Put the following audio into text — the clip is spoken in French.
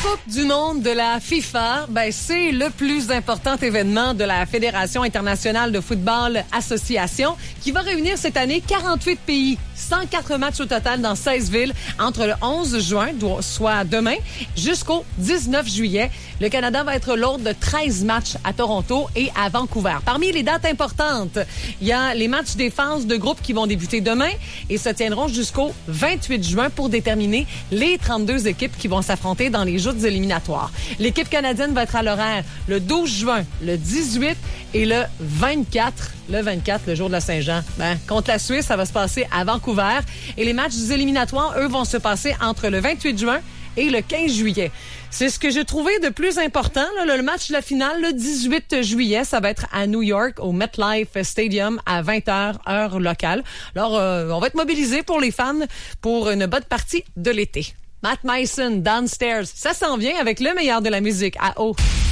Coupe du monde de la FIFA, c'est le plus important événement de la Fédération internationale de football association qui va réunir cette année 48 pays, 104 matchs au total dans 16 villes entre le 11 juin, soit demain, jusqu'au 19 juillet. Le Canada va être l'hôte de 13 matchs à Toronto et à Vancouver. Parmi les dates importantes, il y a les matchs des phases de groupe qui vont débuter demain et se tiendront jusqu'au 28 juin pour déterminer les 32 équipes qui vont s'affronter dans les joutes éliminatoires. L'équipe canadienne va être à l'horaire le 12 juin, le 18 et le 24. Le 24, le jour de la Saint-Jean. Contre la Suisse, ça va se passer à Vancouver. Et les matchs éliminatoires, eux, vont se passer entre le 28 juin et le 15 juillet. C'est ce que j'ai trouvé de plus important. Le match de la finale, le 18 juillet, ça va être à New York, au MetLife Stadium, à 20h, heure locale. Alors, on va être mobilisés pour les fans pour une bonne partie de l'été. Matt Mason, Downstairs, ça s'en vient avec le meilleur de la musique à eau.